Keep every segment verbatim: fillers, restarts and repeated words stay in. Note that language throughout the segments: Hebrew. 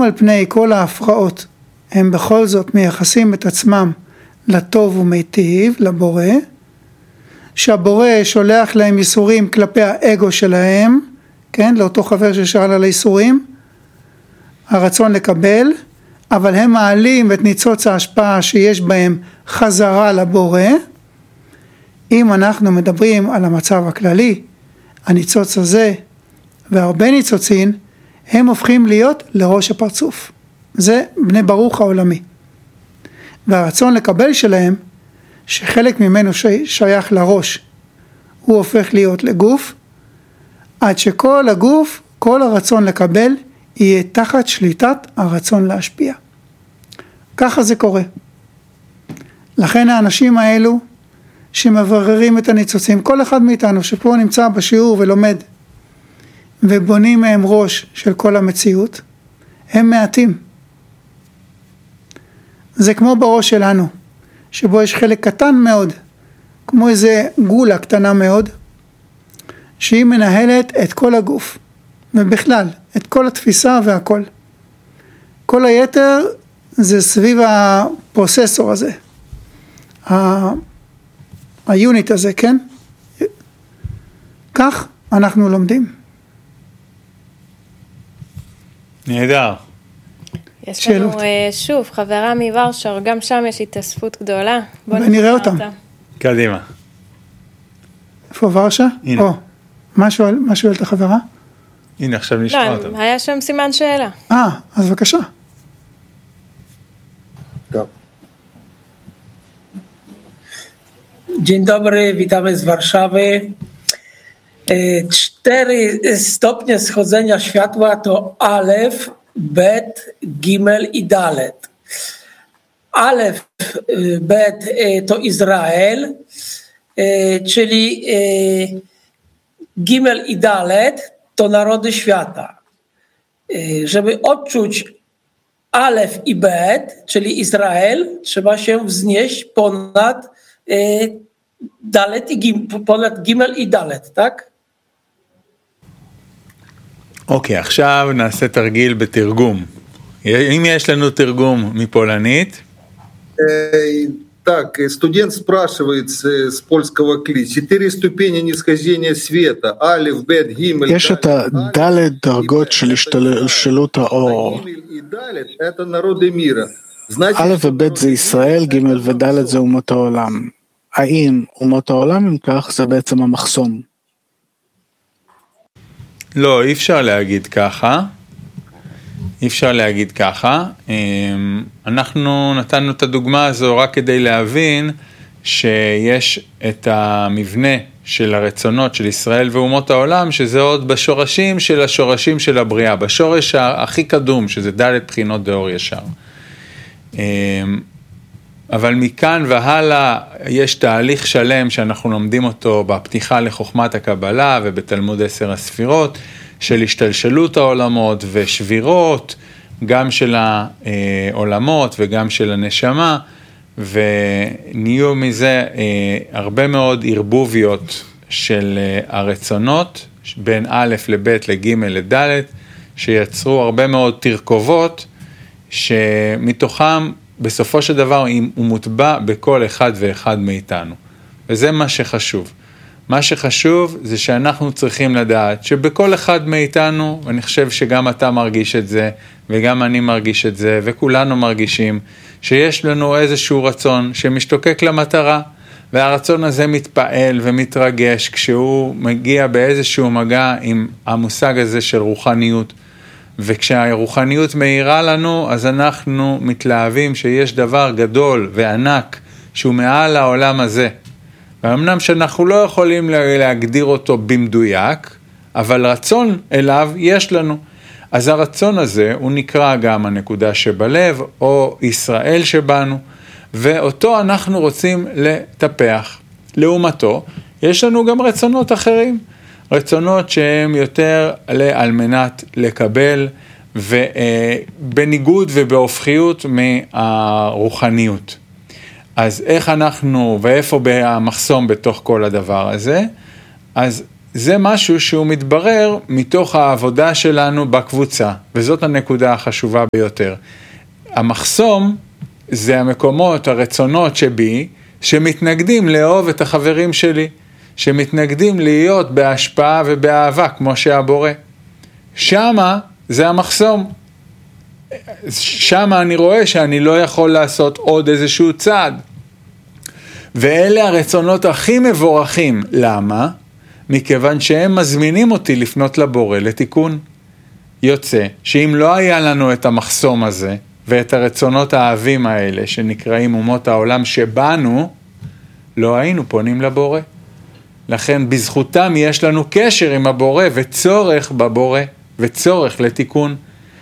על פני כל ההפרעות, הם בכל זאת מייחסים את עצמם לטוב ומיטיב, לבורא, שהבורא שולח להם ייסורים כלפי האגו שלהם, כן, לאותו חבר ששאל על הייסורים, הרצון לקבל, אבל הם מעלים את ניצוץ ההשפעה שיש בהם חזרה לבורא. אם אנחנו מדברים על המצב הכללי, הניצוץ הזה והרבה ניצוצין, הם הופכים להיות לראש הפרצוף. זה בני ברוך העולמי. והרצון לקבל שלהם, שחלק ממנו שייך לראש, הוא הופך להיות לגוף, עד שכל הגוף, כל הרצון לקבל, יהיה תחת שליטת הרצון להשפיע. ככה זה קורה. לכן האנשים האלו, שמבררים את הניצוצים, כל אחד מאיתנו שפה נמצא בשיעור ולומד, ובונים מהם ראש של כל המציאות, הם מעטים. זה כמו בראש שלנו, שבו יש חלק קטן מאוד, כמו איזה גולה קטנה מאוד, שהיא מנהלת את כל הגוף, ובכלל, את כל התפיסה והכל. כל היתר זה סביב הפרוססור הזה, היוניט הזה, כן? כך אנחנו לומדים. נהדר. יש לנו שוב חברה מוורשה, גם שם יש התאספות גדולה. ונראה אותם. קדימה. איפה ורשה? הנה. או, מה שואל, מה שואלת החברה? הנה, עכשיו נשמע לא, אותם. היה שם סימן שאלה. אה, אז בבקשה. טוב. Dzień dobry, witamy z Warszawy. Cztery stopnie schodzenia światła to Alef, Bet, Gimel i Dalet. Alef, Bet to Izrael, czyli Gimel i Dalet to narody świata. Żeby odczuć Alef i Bet, czyli Izrael, trzeba się wznieść ponad Dalet i Gim, ponad Gimel i Dalet, tak? אוקיי, עכשיו נעשה תרגיל בתרגום. אם יש לנו תרגום מפולנית? Так, студент спрашивает с польского кли. Четыре ступени нисхождения света. Алиф, бет, гимель. יש את הדלת דרגות של השתלשלות האור. Это народы мира. א' וב' זה ישראל, ג' וד' זה אומות העולם. האם אומות העולם אם כך זה בעצם המחסום? לא, אי אפשר להגיד ככה. אי אפשר להגיד ככה. אנחנו נתנו את הדוגמה הזו רק כדי להבין שיש את המבנה של הרצונות של ישראל ואומות העולם, שזה עוד בשורשים של השורשים של הבריאה, בשורש הכי קדום, שזה ד' בחינות דאור ישר. אבל מכאן והלאה יש תהליך שלם שאנחנו לומדים אותו בפתיחה לחוכמת הקבלה ובתלמוד עשר הספירות, של השתלשלות העולמות ושבירות, גם של העולמות וגם של הנשמה, ונהיו מזה הרבה מאוד ערבוביות של הרצונות, בין א' לב' לג' לד', שיצרו הרבה מאוד תרכובות, שמתוכם בסופו של דבר הוא מוטבע בכל אחד ואחד מאיתנו. וזה מה שחשוב. מה שחשוב זה שאנחנו צריכים לדעת שבכל אחד מאיתנו, ואני חושב שגם אתה מרגיש את זה, וגם אני מרגיש את זה, וכולנו מרגישים, שיש לנו איזשהו רצון שמשתוקק למטרה, והרצון הזה מתפעל ומתרגש כשהוא מגיע באיזשהו מגע עם המושג הזה של רוחניות, וכשהרוחניות מאירה לנו, אז אנחנו מתלהבים שיש דבר גדול וענק שהוא מעל העולם הזה. ואמנם שאנחנו לא יכולים להגדיר אותו במדויק, אבל רצון אליו יש לנו. אז הרצון הזה הוא נקרא גם הנקודה שבלב, או ישראל שבנו, ואותו אנחנו רוצים לטפח. לעומתו, יש לנו גם רצונות אחרים. רצונות שהם יותר על מנת לקבל, ובניגוד ובהופכיות מהרוחניות. אז איך אנחנו, ואיפה המחסום בתוך כל הדבר הזה? אז זה משהו שהוא מתברר מתוך העבודה שלנו בקבוצה, וזאת הנקודה החשובה ביותר. המחסום זה המקומות, הרצונות שבי, שמתנגדים לאהוב את החברים שלי, שמתנגדים להיות בהשפעה ובאהבה, כמו שהבורא. שמה זה המחסום. שמה אני רואה שאני לא יכול לעשות עוד איזשהו צעד. ואלה הרצונות הכי מבורכים. למה? מכיוון שהם מזמינים אותי לפנות לבורא לתיקון. יוצא שאם לא היה לנו את המחסום הזה, ואת הרצונות האהבים האלה שנקראים אומות העולם שבנו, לא היינו פונים לבורא. לכן בזכותם יש לנו קשר עם הבורא וצורך בבורא וצורך לתיקון.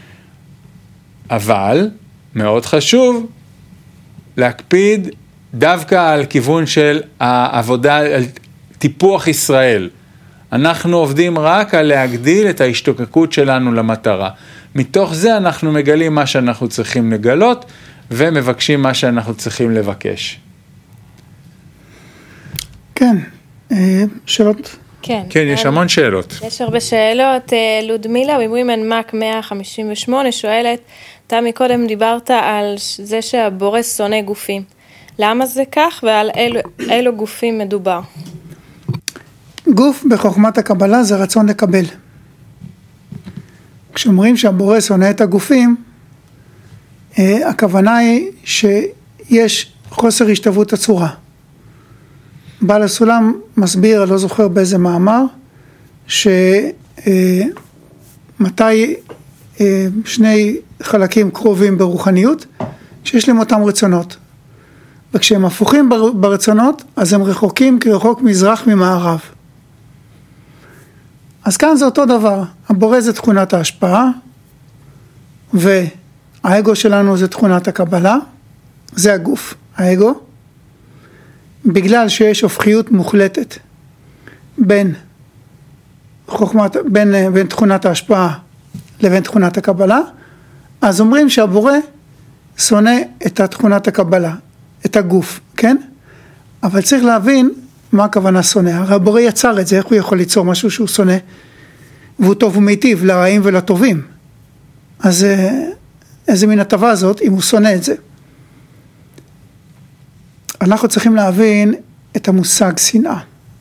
אבל מאוד חשוב להקפיד דווקא על כיוון של העבודה, על טיפוח ישראל. אנחנו עובדים רק על להגדיל את ההשתוקקות שלנו למטרה. מתוך זה אנחנו מגלים מה שאנחנו צריכים לגלות, ומבקשים מה שאנחנו צריכים לבקש. כן, שאלות? כן. כן, יש המון שאלות. יש הרבה שאלות. לודמילה מווימן מק מאה חמישים ושמונה שואלת, אתה מקודם דיברת על זה שהבורא שונא גופים. למה זה כך ועל אילו, אילו גופים מדובר? גוף בחוכמת הקבלה זה רצון לקבל. כשאומרים שהבורא שונא את הגופים, הכוונה היא שיש חוסר השתוות הצורה. בעל הסולם מסביר, אני לא זוכר באיזה מאמר, שמתי שני חלקים קרובים ברוחניות, שיש להם אותם רצונות. וכשהם הפוכים ברצונות, אז הם רחוקים כרחוק מזרח ממערב. אז כאן זה אותו דבר, הבורא זה תכונת ההשפעה, והאגו שלנו זה תכונת הקבלה, זה הגוף, האגו, בגלל שיש הופכיות מוחלטת בין, חוכמת, בין, בין תכונת ההשפעה לבין תכונת הקבלה, אז אומרים שהבורא שונא את תכונת הקבלה, את הגוף, כן? אבל צריך להבין מה הכוונה שונא. הרי הבורא יצר את זה, איך הוא יכול ליצור משהו שהוא שונא? והוא טוב ומיטיב לרעים ולטובים. אז איזה מין הטבה הזאת אם הוא שונא את זה? אנחנו צריכים להבין את המושג שנאה.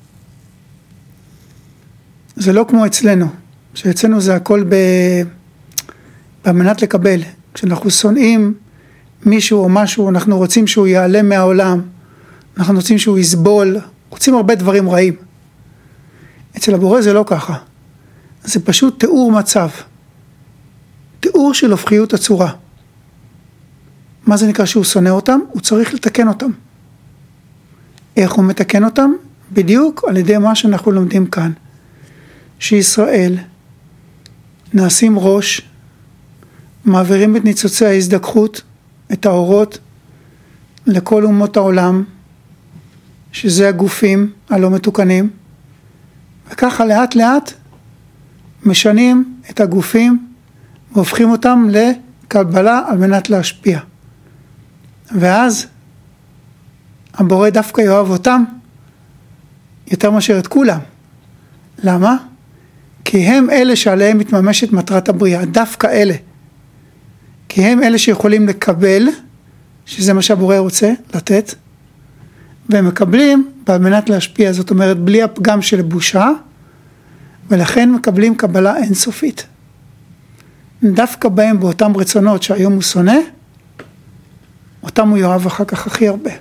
זה לא כמו אצלנו, שאצלנו זה הכל ב... במנת לקבל. כשאנחנו שונאים מישהו או משהו, אנחנו רוצים שהוא יעלה מהעולם, אנחנו רוצים שהוא יסבול, רוצים הרבה דברים רעים. אצל הבורא זה לא ככה. זה פשוט תיאור מצב. תיאור של הופכיות הצורה. מה זה נקרא שהוא שונא אותם? הוא צריך לתקן אותם. איך הוא מתקן אותם? בדיוק על ידי מה שאנחנו לומדים כאן. שישראל נעשים ראש, מעבירים את ניצוצי ההזדככות, את האורות, לכל אומות העולם, שזה הגופים הלא מתוקנים, וככה לאט לאט משנים את הגופים והופכים אותם לקבלה על מנת להשפיע. ואז הבורא דווקא יאהב אותם יותר מאשר את כולם. למה? כי הם אלה שעליהם מתממשת מטרת הבריאה, דווקא אלה. כי הם אלה שיכולים לקבל, שזה מה שהבורא רוצה לתת, והם מקבלים על מנת להשפיע, זאת אומרת בלי הפגם של בושה, ולכן מקבלים קבלה אינסופית. דווקא בהם באותם רצונות שהיום הוא שונא, אותם הוא יאהב אחר כך הכי הרבה.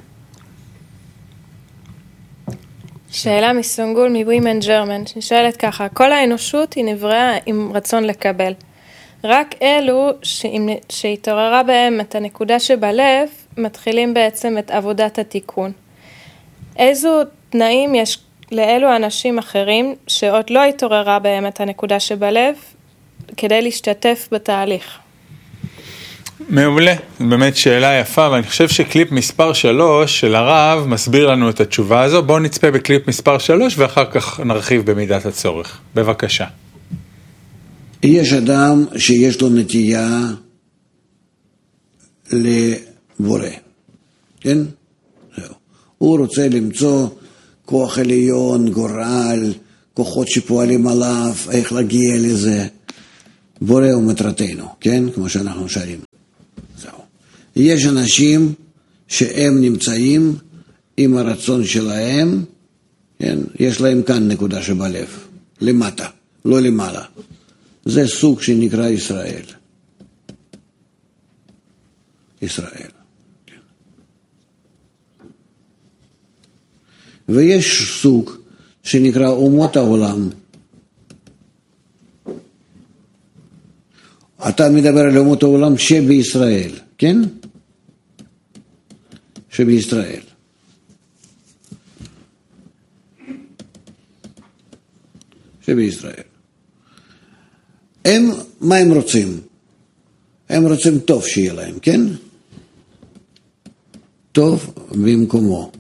שאלה מסונגול מווימן ג'רמן, ששואלת ככה, כל האנושות היא נבראה עם רצון לקבל. רק אלו שהתעוררה בהם את הנקודה שבלב, מתחילים בעצם את עבודת התיקון. איזו תנאים יש לאלו אנשים אחרים שעוד לא התעוררה בהם את הנקודה שבלב, כדי להשתתף בתהליך? מעולה, באמת שאלה יפה, ואני חושב שקליפ מספר שלוש של הרב מסביר לנו את התשובה הזו. בואו נצפה בקליפ מספר שלוש ואחר כך נרחיב במידת הצורך. בבקשה. יש אדם שיש לו נטייה לבורא, כן? זהו. הוא רוצה למצוא כוח עליון, גורל, כוחות שפועלים עליו, איך להגיע לזה. בורא ומטרתנו, כן? כמו שאנחנו שרים. זהו. יש אנשים שהם נמצאים עם הרצון שלהם, כן? יש להם כאן נקודה שבלב, למטה, לא למעלה. זה סוג שנקרא ישראל. ישראל. ויש סוג שנקרא אומות העולם. אתה מדבר על אומות העולם שבישראל, כן? שבישראל. שבישראל. הם, מה הם רוצים? הם רוצים טוב שיהיה להם, כן? טוב במקומו.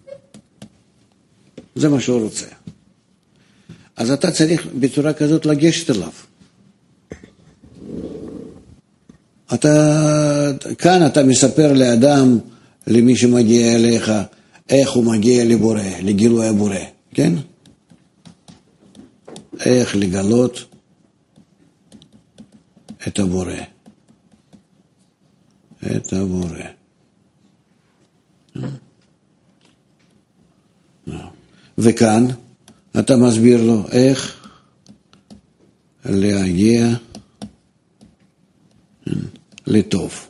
זה מה שהוא רוצה. אז אתה צריך בצורה כזאת לגשת אליו. אתה, כאן אתה מספר לאדם, למי שמגיע אליך, איך הוא מגיע לבורא, לגילוי הבורא, כן? איך לגלות את הבורא. את הבורא. וכאן אתה מסביר לו איך להגיע לטוב.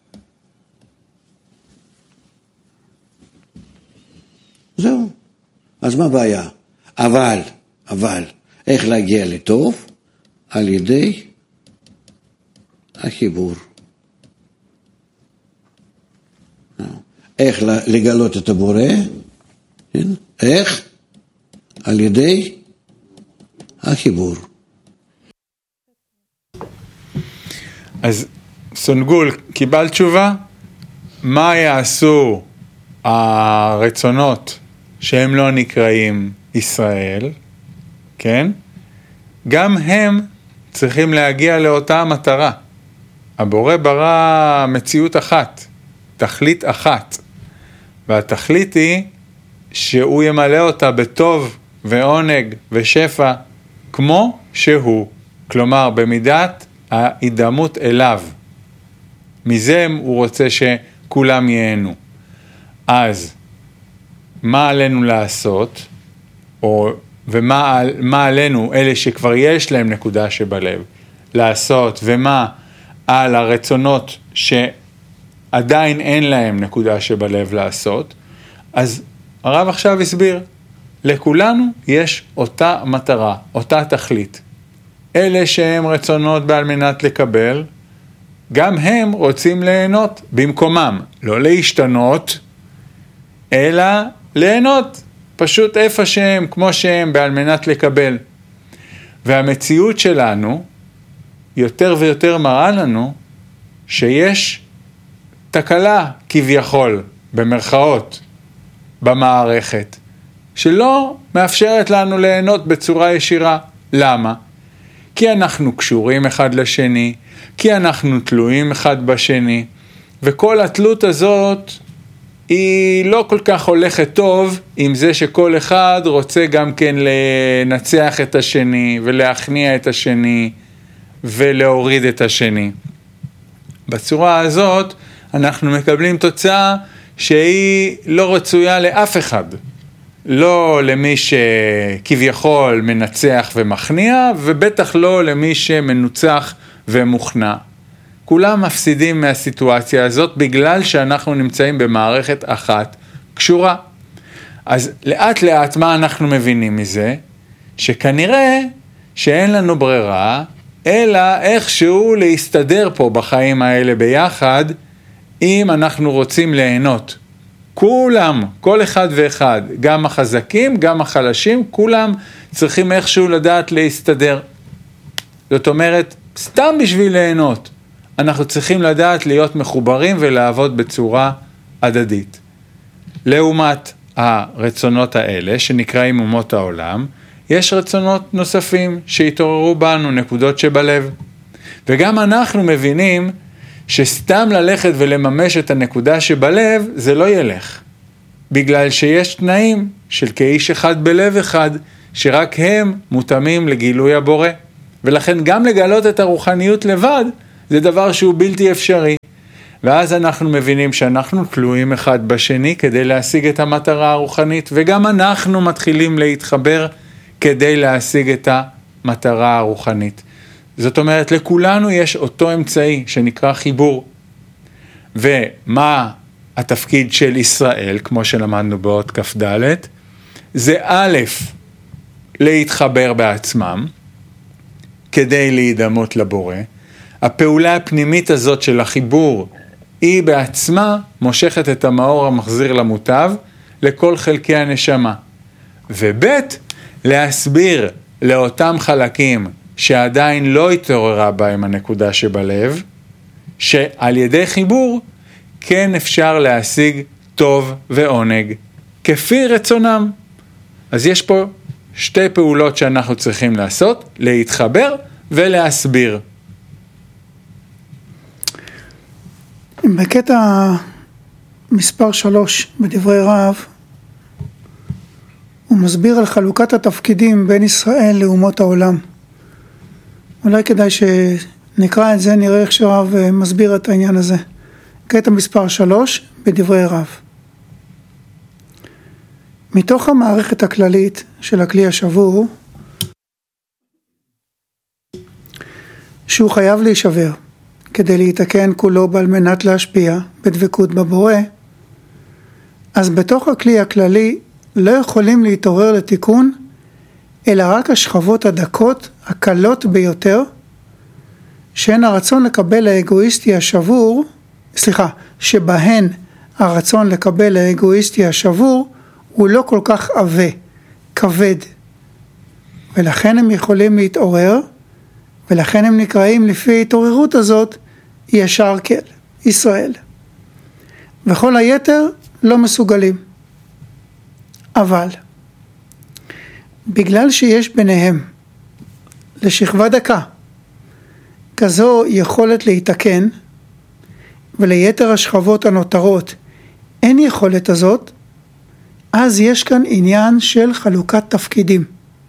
זהו. אז מה הבעיה? אבל, אבל, איך להגיע לטוב? על ידי החיבור. איך לגלות את הבורא? איך? על ידי החיבור. אז סונגול, קיבל תשובה? מה יעשו הרצונות שהם לא נקראים ישראל, כן? גם הם צריכים להגיע לאותה מטרה. הבורא ברא מציאות אחת, תכלית אחת, והתכלית היא שהוא ימלא אותה בטוב ועונג ושפע כמו שהוא, כלומר במידת ההידמות אליו. מזה הוא רוצה שכולם ייהנו. אז מה עלינו לעשות, או, ומה מה עלינו, אלה שכבר יש להם נקודה שבלב, לעשות, ומה על הרצונות שעדיין אין להם נקודה שבלב לעשות. אז הרב עכשיו הסביר, לכולנו יש אותה מטרה, אותה תכלית. אלה שהם רצונות בעל מנת לקבל, גם הם רוצים ליהנות במקומם, לא להשתנות, אלא ליהנות, פשוט איפה שהם, כמו שהם, בעל מנת לקבל. והמציאות שלנו, יותר ויותר מראה לנו, שיש תקלה כביכול, במרכאות, במערכת, שלא מאפשרת לנו ליהנות בצורה ישירה. למה? כי אנחנו קשורים אחד לשני, כי אנחנו תלויים אחד בשני, וכל התלות הזאת היא לא כל כך הולכת טוב עם זה שכל אחד רוצה גם כן לנצח את השני ולהכניע את השני ולהוריד את השני. בצורה הזאת אנחנו מקבלים תוצאה שהיא לא רצויה לאף אחד. לא למי שכביכול מנצח ומכניע, ובטח לא למי שמנוצח ומוכנע. כולם מפסידים מהסיטואציה הזאת בגלל שאנחנו נמצאים במערכת אחת קשורה. אז לאט לאט מה אנחנו מבינים מזה? שכנראה שאין לנו ברירה, אלא איכשהו להסתדר פה בחיים האלה ביחד, אם אנחנו רוצים ליהנות. כולם, כל אחד ואחד, גם החזקים, גם החלשים, כולם צריכים איכשהו לדעת להסתדר. זאת אומרת, סתם בשביל ליהנות, אנחנו צריכים לדעת להיות מחוברים ולעבוד בצורה הדדית. לעומת הרצונות האלה, שנקראים אומות העולם, יש רצונות נוספים שהתעוררו בנו, נקודות שבלב. וגם אנחנו מבינים שסתם ללכת ולממש את הנקודה שבלב, זה לא ילך. בגלל שיש תנאים של כאיש אחד בלב אחד, שרק הם מותאמים לגילוי הבורא. ולכן גם לגלות את הרוחניות לבד, זה דבר שהוא בלתי אפשרי. ואז אנחנו מבינים שאנחנו תלויים אחד בשני כדי להשיג את המטרה הרוחנית, וגם אנחנו מתחילים להתחבר כדי להשיג את המטרה הרוחנית. זאת אומרת, לכולנו יש אותו אמצעי שנקרא חיבור. ומה התפקיד של ישראל, כמו שלמדנו באות כף ד', זה א', להתחבר בעצמם, כדי להידמות לבורא. הפעולה הפנימית הזאת של החיבור, היא בעצמה מושכת את המאור המחזיר למוטב, לכל חלקי הנשמה. וב' להסביר לאותם חלקים שעדיין לא התעוררה בהם הנקודה שבלב, שעל ידי חיבור כן אפשר להשיג טוב ועונג כפי רצונם. אז יש פה שתי פעולות שאנחנו צריכים לעשות, להתחבר ולהסביר. בקטע מספר שלוש בדברי רב, הוא מסביר על חלוקת התפקידים בין ישראל לאומות העולם. אולי כדאי שנקרא את זה, נראה איך שרב מסביר את העניין הזה. קטע מספר שלוש בדברי רב. מתוך המערכת הכללית של הכלי השבור, שהוא חייב להישבר כדי להתקן כולו על מנת להשפיע בדבקות בבורא, אז בתוך הכלי הכללי לא יכולים להתעורר לתיקון, אלא רק השכבות הדקות, הקלות ביותר, שהן הרצון לקבל האגואיסטי השבור, סליחה, שבהן הרצון לקבל האגואיסטי השבור, הוא לא כל כך עבה, כבד. ולכן הם יכולים להתעורר, ולכן הם נקראים לפי ההתעוררות הזאת, ישר כל, ישראל. וכל היתר לא מסוגלים. אבל, בגלל שיש ביניהם לשכבה דקה, כזו יכולת להתקן, וליתר השכבות הנותרות אין יכולת הזאת, אז יש כאן עניין של חלוקת תפקידים.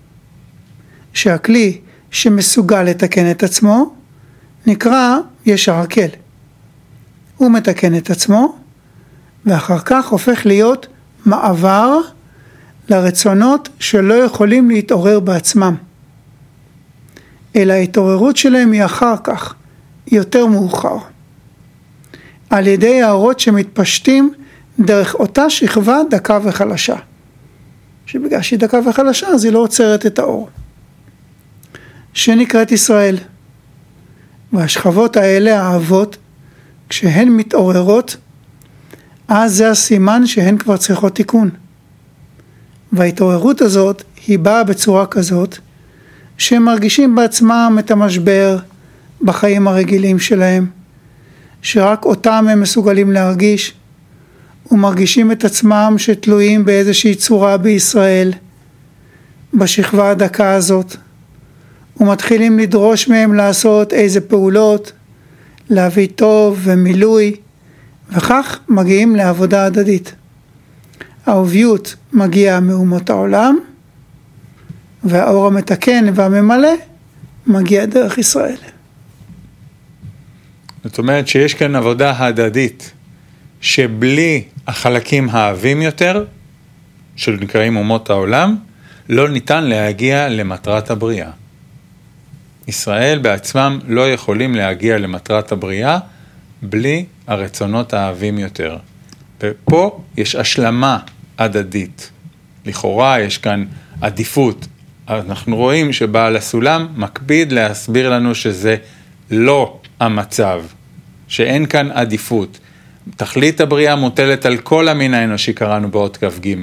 שהכלי שמסוגל לתקן את עצמו, נקרא ישר כל. הוא מתקן את עצמו, ואחר כך הופך להיות מעבר לרצונות שלא יכולים להתעורר בעצמם. אלא ההתעוררות שלהם היא אחר כך, יותר מאוחר. על ידי האורות שמתפשטים דרך אותה שכבה דקה וחלשה. שבגלל שהיא דקה וחלשה, אז היא לא עוצרת את האור. שנקראת ישראל. והשכבות האלה, האבות, כשהן מתעוררות, אז זה הסימן שהן כבר צריכות תיקון. וההתעוררות הזאת היא באה בצורה כזאת, שהם מרגישים בעצמם את המשבר בחיים הרגילים שלהם, שרק אותם הם מסוגלים להרגיש, ומרגישים את עצמם שתלויים באיזושהי צורה בישראל, בשכבה הדקה הזאת, ומתחילים לדרוש מהם לעשות איזה פעולות, להביא טוב ומילוי, וכך מגיעים לעבודה הדדית. האוביות מגיעה מאומות העולם, והאור המתקן והממלא מגיע דרך ישראל. זאת אומרת שיש כאן עבודה הדדית, שבלי החלקים האהבים יותר, שנקראים אומות העולם, לא ניתן להגיע למטרת הבריאה. ישראל בעצמם לא יכולים להגיע למטרת הבריאה, בלי הרצונות האהבים יותר. ופה יש השלמה הדדית. לכאורה יש כאן עדיפות. אנחנו רואים שבעל הסולם מקפיד להסביר לנו שזה לא המצב, שאין כאן עדיפות. תכלית הבריאה מוטלת על כל המין האנושי, קראנו באות כף ג'.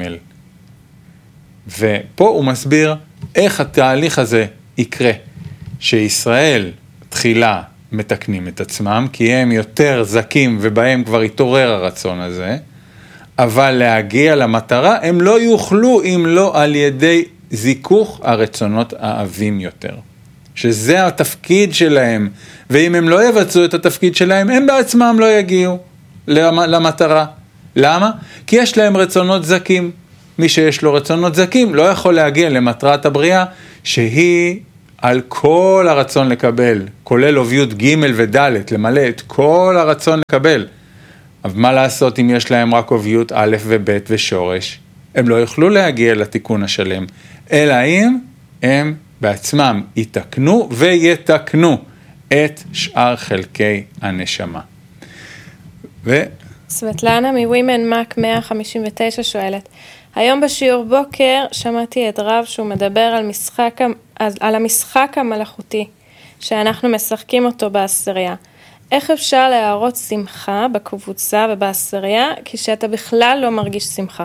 ופה הוא מסביר איך התהליך הזה יקרה, שישראל תחילה מתקנים את עצמם, כי הם יותר זקים ובהם כבר התעורר הרצון הזה, אבל להגיע למטרה הם לא יוכלו אם לא על ידי זיכוך הרצונות האהבים יותר. שזה התפקיד שלהם, ואם הם לא יבצעו את התפקיד שלהם, הם בעצמם לא יגיעו למטרה. למה? כי יש להם רצונות זקים, מי שיש לו רצונות זכים לא יכול להגיע למטרת הבריאה, שהיא על כל הרצון לקבל, כולל אוביות ג' וד', למלא את כל הרצון לקבל. אבל מה לעשות אם יש להם רק אוביות א' וב' ושורש? הם לא יוכלו להגיע לתיקון השלם, אלא אם הם בעצמם יתקנו ויתקנו את שאר חלקי הנשמה. ו... סבטלנה מווימן מק מאה חמישים ותשע שואלת, היום בשיעור בוקר שמעתי את רב שהוא מדבר על, משחק, על המשחק המלאכותי, שאנחנו משחקים אותו בעשירייה. איך אפשר להראות שמחה בקבוצה ובעשירייה, כשאתה בכלל לא מרגיש שמחה?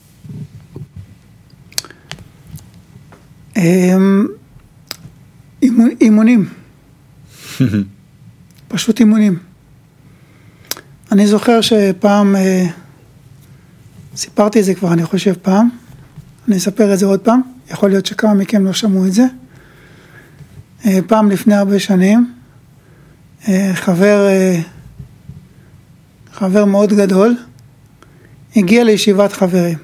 אימונים. פשוט אימונים. אני זוכר שפעם, סיפרתי את זה כבר, אני חושב פעם, אני אספר את זה עוד פעם, יכול להיות שכמה מכם לא שמעו את זה. פעם לפני הרבה שנים, חבר, חבר מאוד גדול, הגיע לישיבת חברים.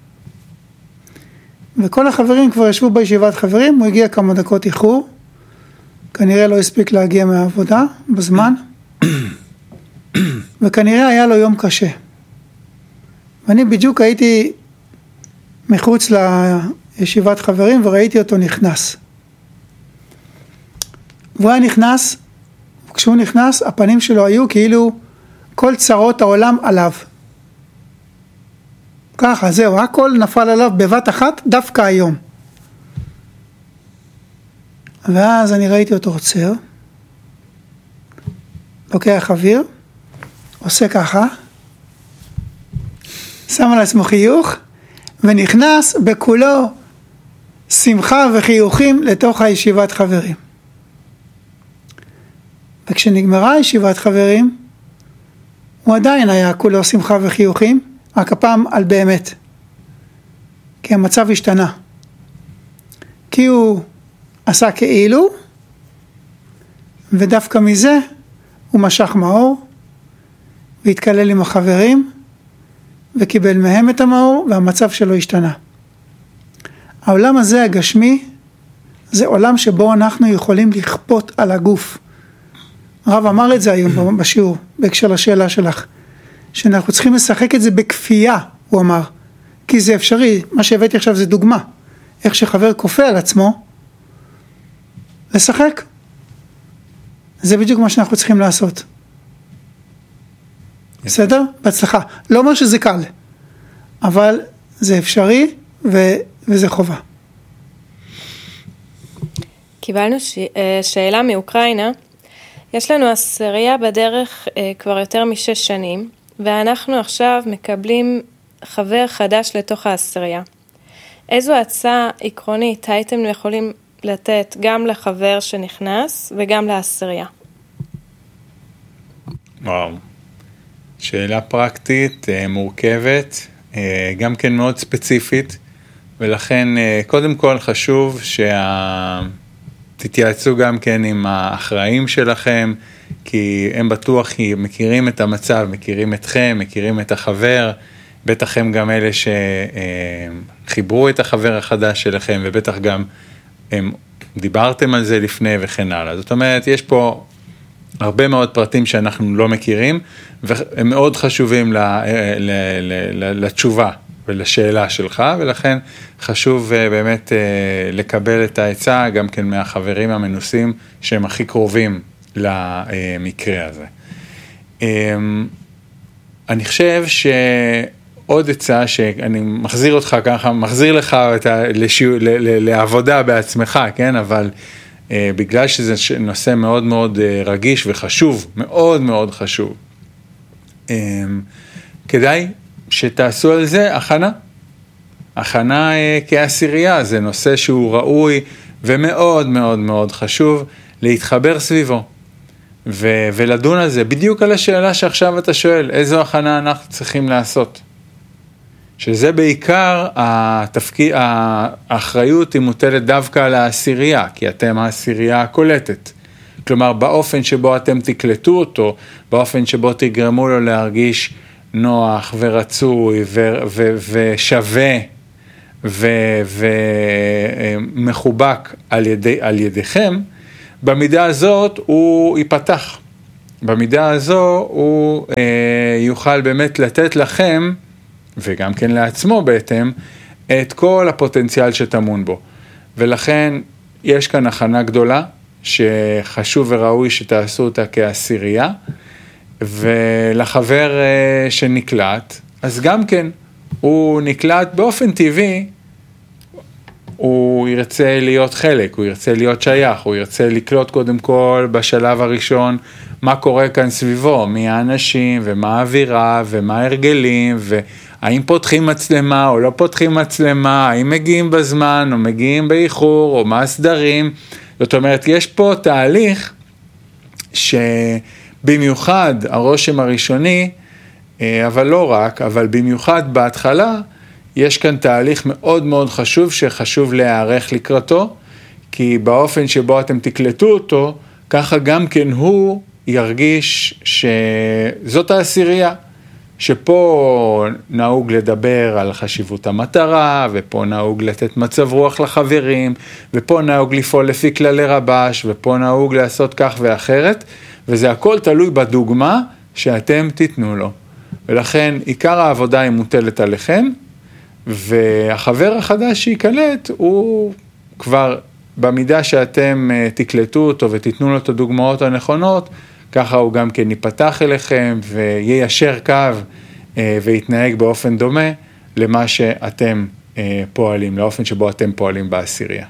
וכל החברים כבר ישבו בישיבת חברים, הוא הגיע כמה דקות איחור, כנראה לא הספיק להגיע מהעבודה בזמן, וכנראה היה לו יום קשה. ואני בדיוק הייתי מחוץ לישיבת חברים וראיתי אותו נכנס. והוא היה נכנס, וכשהוא נכנס הפנים שלו היו כאילו כל צרות העולם עליו. ככה, זהו, הכל נפל עליו בבת אחת דווקא היום. ואז אני ראיתי אותו עוצר, לוקח אוויר, עושה ככה, שם על עצמו חיוך, ונכנס בכולו שמחה וחיוכים לתוך הישיבת חברים. וכשנגמרה ישיבת חברים, הוא עדיין היה כולו שמחה וחיוכים, רק הפעם על באמת. כי המצב השתנה. כי הוא עשה כאילו, ודווקא מזה הוא משך מאור, והתקלל עם החברים, וקיבל מהם את המאור, והמצב שלו השתנה. העולם הזה הגשמי, זה עולם שבו אנחנו יכולים לכפות על הגוף. הרב אמר את זה היום בשיעור, בהקשר לשאלה שלך, שאנחנו צריכים לשחק את זה בכפייה, הוא אמר, כי זה אפשרי, מה שהבאתי עכשיו זה דוגמה, איך שחבר כופה על עצמו, לשחק. זה בדיוק מה שאנחנו צריכים לעשות. בסדר? בהצלחה. לא אומר שזה קל, אבל זה אפשרי ו- וזה חובה. קיבלנו ש... שאלה מאוקראינה. יש לנו עשירייה בדרך כבר יותר משש שנים, ואנחנו עכשיו מקבלים חבר חדש לתוך העשירייה. איזו הצעה עקרונית הייתם יכולים לתת גם לחבר שנכנס וגם לעשירייה? וואו. שאלה פרקטית, מורכבת, גם כן מאוד ספציפית, ולכן קודם כל חשוב שתתייעצו גם כן עם האחראים שלכם, כי הם בטוח מכירים את המצב, מכירים אתכם, מכירים את החבר, בטח הם גם אלה שחיברו את החבר החדש שלכם, ובטח גם הם דיברתם על זה לפני וכן הלאה. זאת אומרת, יש פה הרבה מאוד פרטים שאנחנו לא מכירים, והם מאוד חשובים ל, ל, ל, לתשובה ולשאלה שלך, ולכן חשוב באמת לקבל את העצה גם כן מהחברים המנוסים שהם הכי קרובים למקרה הזה. אני חשב שעוד עצה שאני מחזיר אותך ככה, מחזיר לך את ה, לשיו, ל, ל, לעבודה בעצמך, כן? אבל בגלל שזה נושא מאוד מאוד רגיש וחשוב, מאוד מאוד חשוב, כדאי שתעשו על זה הכנה. הכנה כעשירייה, זה נושא שהוא ראוי ומאוד מאוד מאוד חשוב להתחבר סביבו. ו- ולדון על זה, בדיוק על השאלה שעכשיו אתה שואל, איזו הכנה אנחנו צריכים לעשות. שזה בעיקר התפקיד, האחריות היא מוטלת דווקא על העשירייה, כי אתם העשירייה הקולטת. כלומר, באופן שבו אתם תקלטו אותו, באופן שבו תגרמו לו להרגיש נוח ורצוי ו- ו- ושווה ומחובק על ידי, על ידיכם, במידה הזאת הוא ייפתח. במידה הזו הוא אה, יוכל באמת לתת לכם, וגם כן לעצמו בהתאם, את כל הפוטנציאל שטמון בו. ולכן יש כאן הכנה גדולה, שחשוב וראוי שתעשו אותה כעשירייה, ולחבר אה, שנקלט, אז גם כן, הוא נקלט באופן טבעי, הוא ירצה להיות חלק, הוא ירצה להיות שייך, הוא ירצה לקלוט קודם כל בשלב הראשון, מה קורה כאן סביבו, מי האנשים ומה האווירה ומה ההרגלים, והאם פותחים מצלמה או לא פותחים מצלמה, האם מגיעים בזמן או מגיעים באיחור או מה הסדרים. זאת אומרת, יש פה תהליך שבמיוחד הרושם הראשוני, אבל לא רק, אבל במיוחד בהתחלה, יש כאן תהליך מאוד מאוד חשוב שחשוב להיערך לקראתו, כי באופן שבו אתם תקלטו אותו, ככה גם כן הוא ירגיש שזאת העשירייה, שפה נהוג לדבר על חשיבות המטרה, ופה נהוג לתת מצב רוח לחברים, ופה נהוג לפעול לפי כללי רבש, ופה נהוג לעשות כך ואחרת, וזה הכל תלוי בדוגמה שאתם תיתנו לו. ולכן עיקר העבודה היא מוטלת עליכם, והחבר החדש שיקלט הוא כבר במידה שאתם תקלטו אותו ותיתנו לו את הדוגמאות הנכונות, ככה הוא גם כן ייפתח אליכם ויישר קו ויתנהג באופן דומה למה שאתם פועלים, לאופן שבו אתם פועלים בעשירייה.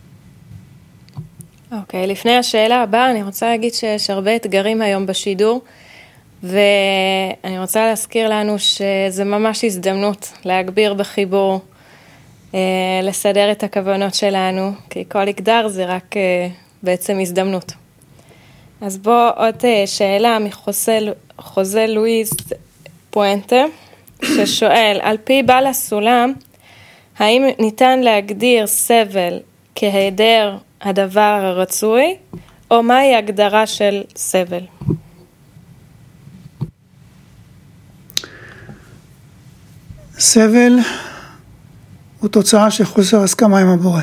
אוקיי, okay, לפני השאלה הבאה אני רוצה להגיד שיש הרבה אתגרים היום בשידור, ואני רוצה להזכיר לנו שזה ממש הזדמנות להגביר בחיבור, לסדר את הכוונות שלנו, כי כל אקדר זה רק בעצם הזדמנות. אז בוא עוד שאלה מחוזה לואיז פואנטה, ששואל, על פי בעל הסולם, האם ניתן להגדיר סבל כהיעדר הדבר הרצוי, או מהי הגדרה של סבל? סבל הוא תוצאה של חוסר הסכמה עם הבורא.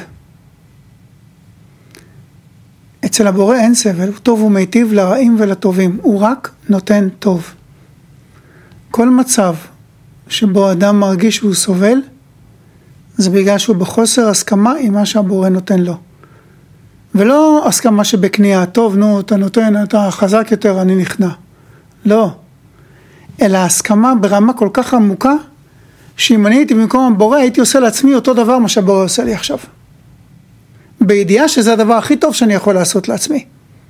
אצל הבורא אין סבל, הוא טוב ומיטיב לרעים ולטובים, הוא רק נותן טוב. כל מצב שבו אדם מרגיש שהוא סובל, זה בגלל שהוא בחוסר הסכמה עם מה שהבורא נותן לו. ולא הסכמה שבקנייה, טוב, נו, אתה נותן, אתה חזק יותר, אני נכנע. לא. אלא הסכמה ברמה כל כך עמוקה, שאם אני הייתי במקום הבורא, הייתי עושה לעצמי אותו דבר מה שהבורא עושה לי עכשיו. בידיעה שזה הדבר הכי טוב שאני יכול לעשות לעצמי.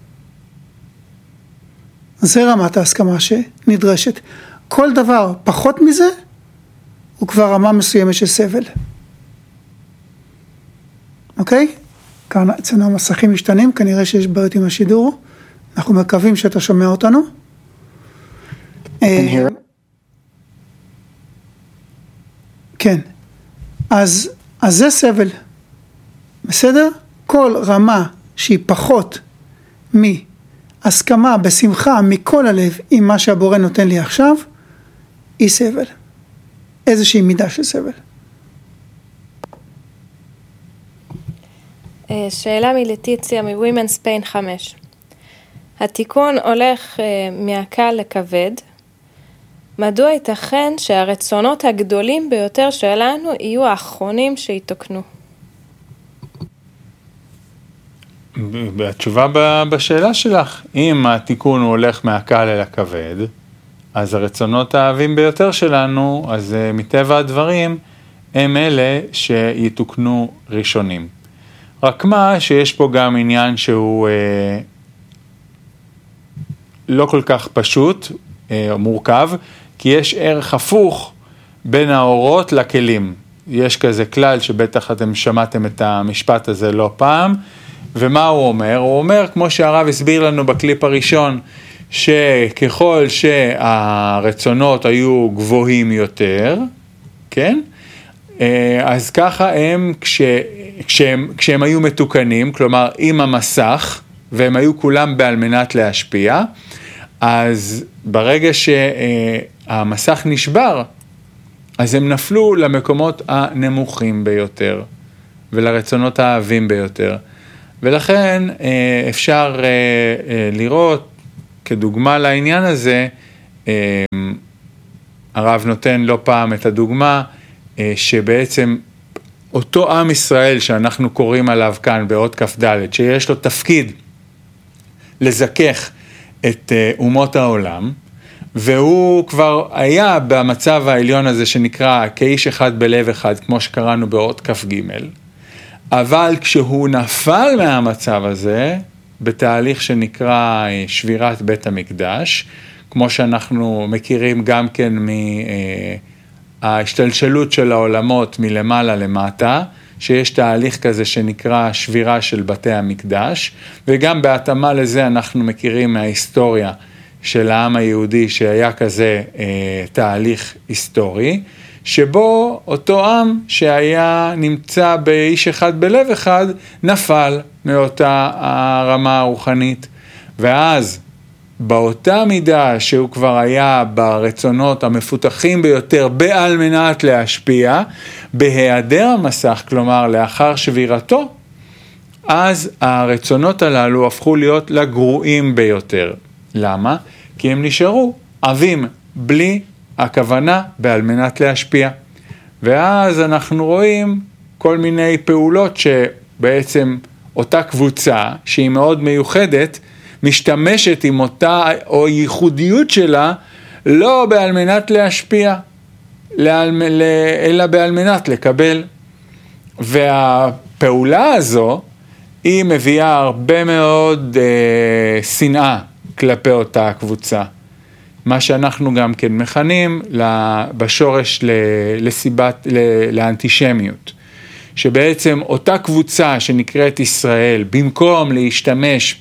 זה רמת ההסכמה שנדרשת. כל דבר פחות מזה, הוא כבר רמה מסוימת של סבל. אוקיי? כאן אצלנו המסכים משתנים, כנראה שיש בעיות עם השידור. אנחנו מקווים שאתה שומע אותנו. כן. אז, אז זה סבל. בסדר? כל רמה שהיא פחות מהסכמה, בשמחה, מכל הלב, עם מה שהבורא נותן לי עכשיו, היא סבל. איזושהי מידה של סבל. שאלה מלטיציה מ-Women's Pain חמש. התיקון הולך מהקל לכבד. מדוע ייתכן שהרצונות הגדולים ביותר שלנו יהיו האחרונים שיתוקנו? התשובה בשאלה שלך, אם התיקון הוא הולך מהקל אל הכבד, אז הרצונות האהבים ביותר שלנו, אז מטבע הדברים, הם אלה שיתוקנו ראשונים. רק מה שיש פה גם עניין שהוא אה, לא כל כך פשוט, אה, מורכב, כי יש ערך הפוך בין האורות לכלים. יש כזה כלל שבטח אתם שמעתם את המשפט הזה לא פעם, ומה הוא אומר? הוא אומר, כמו שהרב הסביר לנו בקליפ הראשון, שככל שהרצונות היו גבוהים יותר, כן? אז ככה הם, כש, כשהם, כשהם היו מתוקנים, כלומר עם המסך, והם היו כולם בעל מנת להשפיע, אז ברגע שהמסך נשבר, אז הם נפלו למקומות הנמוכים ביותר, ולרצונות האהבים ביותר. ולכן אפשר לראות, כדוגמה לעניין הזה, הרב נותן לא פעם את הדוגמה, שבעצם אותו עם ישראל שאנחנו קוראים עליו כאן באות כף ד', שיש לו תפקיד לזכך את אומות העולם, והוא כבר היה במצב העליון הזה שנקרא כאיש אחד בלב אחד, כמו שקראנו באות כף ג', אבל כשהוא נפל מהמצב הזה, בתהליך שנקרא שבירת בית המקדש, כמו שאנחנו מכירים גם כן מההשתלשלות של העולמות מלמעלה למטה, שיש תהליך כזה שנקרא שבירה של בתי המקדש, וגם בהתאמה לזה אנחנו מכירים מההיסטוריה של העם היהודי שהיה כזה אה, תהליך היסטורי, שבו אותו עם שהיה נמצא באיש אחד בלב אחד, נפל מאותה הרמה הרוחנית, ואז באותה מידה שהוא כבר היה ברצונות המפותחים ביותר בעל מנת להשפיע, בהיעדר המסך, כלומר לאחר שבירתו, אז הרצונות הללו הפכו להיות לגרועים ביותר. למה? כי הם נשארו עבים בלי הכוונה בעל מנת להשפיע. ואז אנחנו רואים כל מיני פעולות שבעצם אותה קבוצה שהיא מאוד מיוחדת, משתמשת עם אותה או ייחודיות שלה, לא בעל מנת להשפיע, אלא בעל מנת לקבל. והפעולה הזו היא מביאה הרבה מאוד אה, שנאה כלפי אותה קבוצה. מה שאנחנו גם כן מכנים בשורש לסיבת, לאנטישמיות. שבעצם אותה קבוצה שנקראת ישראל, במקום להשתמש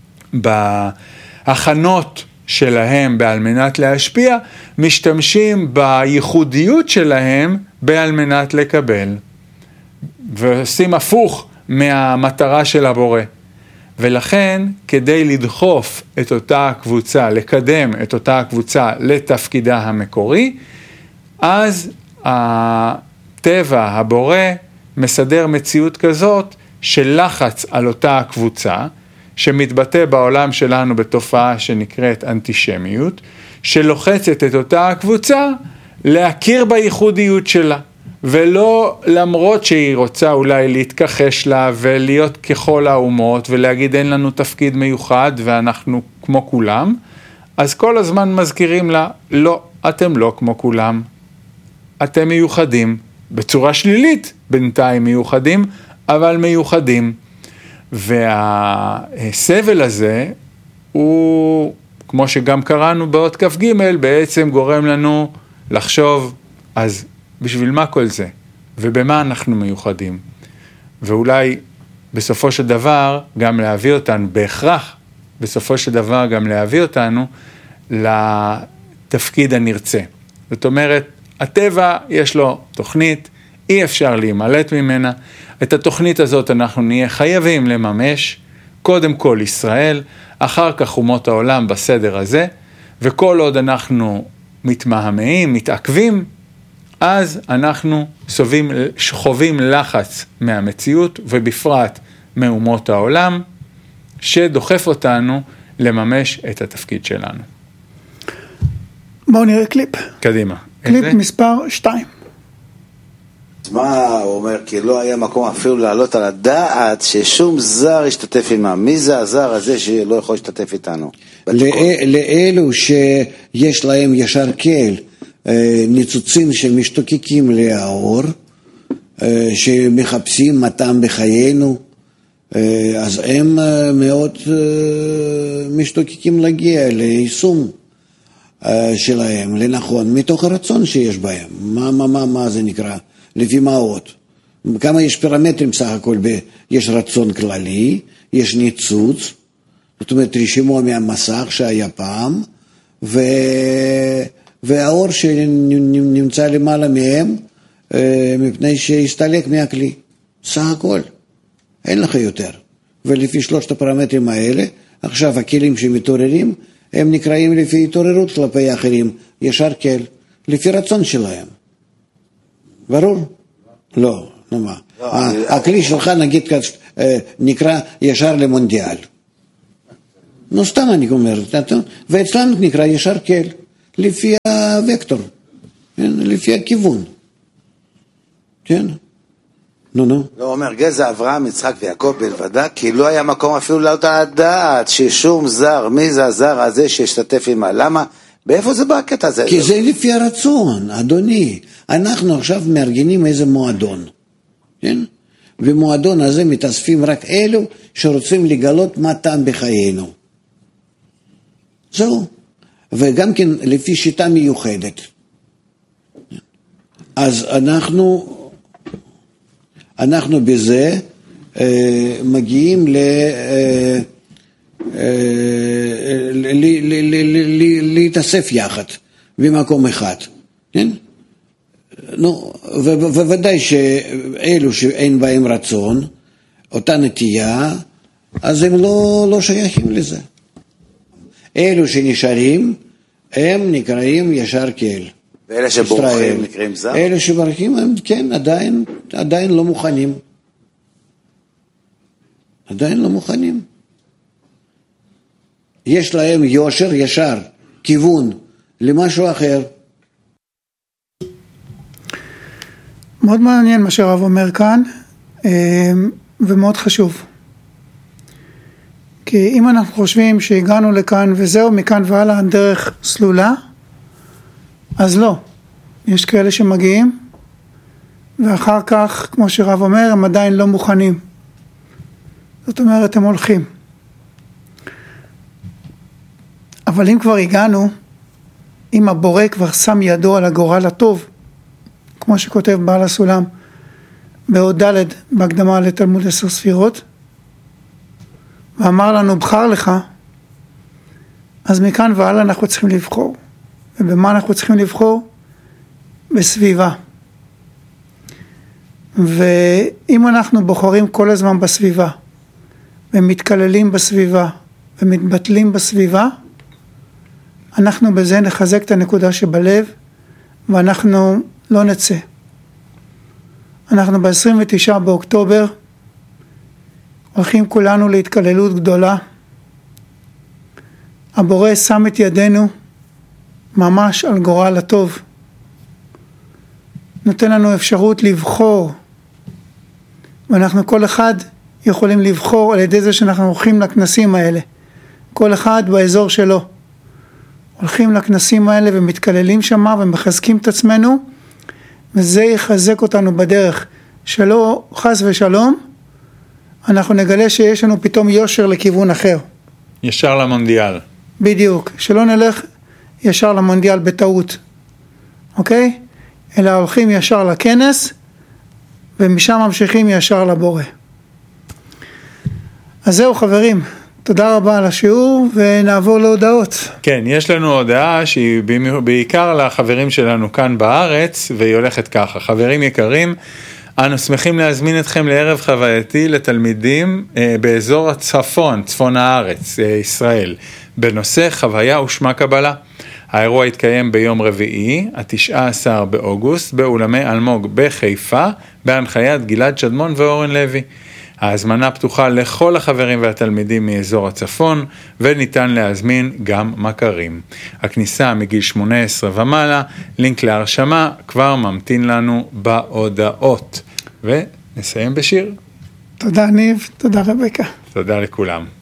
בהכנות שלהם בעל מנת להשפיע, משתמשים בייחודיות שלהם בעל מנת לקבל. ועושים הפוך מהמטרה של הבורא. ולכן, כדי לדחוף את אותה קבוצה, לקדם את אותה קבוצה לתפקידה המקורי, אז הטבע, הבורא, מסדר מציאות כזאת של לחץ על אותה קבוצה, שמתבטא בעולם שלנו בתופעה שנקראת אנטישמיות, שלוחצת את אותה קבוצה להכיר בייחודיות שלה. ולא למרות שהיא רוצה אולי להתכחש לה ולהיות ככל האומות ולהגיד אין לנו תפקיד מיוחד ואנחנו כמו כולם, אז כל הזמן מזכירים לה, לא, אתם לא כמו כולם, אתם מיוחדים, בצורה שלילית בינתיים מיוחדים, אבל מיוחדים. והסבל הזה הוא, כמו שגם קראנו באות כף ג', בעצם גורם לנו לחשוב, אז בשביל מה כל זה? ובמה אנחנו מיוחדים? ואולי בסופו של דבר גם להביא אותנו, בהכרח בסופו של דבר גם להביא אותנו לתפקיד הנרצה. זאת אומרת, הטבע יש לו תוכנית, אי אפשר להימלט ממנה. את התוכנית הזאת אנחנו נהיה חייבים לממש, קודם כל ישראל, אחר כך אומות העולם בסדר הזה, וכל עוד אנחנו מתמהמהים, מתעכבים, אז אנחנו סובים, חווים לחץ מהמציאות, ובפרט מאומות העולם, שדוחף אותנו לממש את התפקיד שלנו. בואו נראה קליפ. קדימה. קליפ איזה? מספר שתיים. מה הוא אומר? כי לא היה מקום אפילו לעלות על הדעת ששום זר ישתתף עמם. מי זה הזר הזה שלא יכול להשתתף איתנו? לאלו שיש להם ישר קל, ניצוצים שמשתוקקים לאור, שמחפשים מתם בחיינו, אז הם מאוד משתוקקים להגיע ליישום שלהם, לנכון, מתוך הרצון שיש בהם. מה, מה, מה, מה זה נקרא? לפי מה עוד? כמה יש פרמטרים סך הכל? ב... יש רצון כללי, יש ניצוץ, זאת אומרת רשימו מהמסך שהיה פעם, ו... והאור שנמצא למעלה מהם, מפני שהסתלק מהכלי. סך הכל. אין לך יותר. ולפי שלושת הפרמטרים האלה, עכשיו הכלים שמתעוררים, הם נקראים לפי התעוררות כלפי האחרים, ישר כל, לפי רצון שלהם. ברור? לא, נו מה. הכלי שלך נגיד נקרא ישר למונדיאל. נו סתם אני אומר, ואצלנו נקרא ישר כל, לפי הוקטור, לפי הכיוון. כן? נו נו. לא אומר גזע אברהם, יצחק ויעקב בלבדה, כי לא היה מקום אפילו לעלות על הדעת ששום זר, מי זה הזר הזה שהשתתף עמה? למה? באיפה זה בא הקטע הזה? כי זה לפי הרצון, אדוני. אנחנו עכשיו מארגנים איזה מועדון, כן? במועדון הזה מתאספים רק אלו שרוצים לגלות מה טעם בחיינו. זהו. וגם כן לפי שיטה מיוחדת. אז אנחנו, אנחנו בזה אה, מגיעים ל... אה, להתאסף יחד במקום אחד, כן? נו, ובוודאי שאלו שאין בהם רצון, אותה נטייה, אז הם לא, לא שייכים לזה. אלו שנשארים, הם נקראים ישר קהל. ואלה שבורחים נקראים זר? אלה שבורחים הם כן, עדיין, עדיין לא מוכנים. עדיין לא מוכנים. יש להם יושר ישר, כיוון, למשהו אחר. מאוד מעניין מה שהרב אומר כאן, ומאוד חשוב. כי אם אנחנו חושבים שהגענו לכאן וזהו, מכאן והלאה דרך סלולה, אז לא. יש כאלה שמגיעים, ואחר כך, כמו שרב אומר, הם עדיין לא מוכנים. זאת אומרת, הם הולכים. אבל אם כבר הגענו, אם הבורא כבר שם ידו על הגורל הטוב, כמו שכותב בעל הסולם, בעוד ד' בהקדמה לתלמוד עשר ספירות, ואמר לנו, בחר לך, אז מכאן והלאה אנחנו צריכים לבחור. ובמה אנחנו צריכים לבחור? בסביבה. ואם אנחנו בוחרים כל הזמן בסביבה, ומתקללים בסביבה, ומתבטלים בסביבה, אנחנו בזה נחזק את הנקודה שבלב, ואנחנו לא נצא. אנחנו ב-עשרים ותשעה באוקטובר, הולכים כולנו להתקללות גדולה. הבורא שם את ידינו ממש על גורל הטוב. נותן לנו אפשרות לבחור, ואנחנו כל אחד יכולים לבחור על ידי זה שאנחנו הולכים לכנסים האלה. כל אחד באזור שלו. הולכים לכנסים האלה ומתקללים שמה ומחזקים את עצמנו, וזה יחזק אותנו בדרך. שלא חס ושלום, אנחנו נגלה שיש לנו פתאום יושר לכיוון אחר. ישר למונדיאל. בדיוק. שלא נלך ישר למונדיאל בטעות. אוקיי? אלא הולכים ישר לכנס, ומשם ממשיכים ישר לבורא. אז זהו חברים. תודה רבה על השיעור, ונעבור להודעות. כן, יש לנו הודעה שהיא בעיקר לחברים שלנו כאן בארץ, והיא הולכת ככה. חברים יקרים, אנו שמחים להזמין אתכם לערב חווייתי לתלמידים אה, באזור הצפון, צפון הארץ, אה, ישראל, בנושא חוויה ושמה קבלה. האירוע יתקיים ביום רביעי, ה-תשעה עשר באוגוסט, באולמי אלמוג בחיפה, בהנחיית גלעד שדמון ואורן לוי. ההזמנה פתוחה לכל החברים והתלמידים מאזור הצפון, וניתן להזמין גם מכרים. הכניסה מגיל שמונה עשרה ומעלה, לינק להרשמה כבר ממתין לנו בהודעות. ונסיים בשיר. תודה ניב, תודה רבקה. תודה לכולם.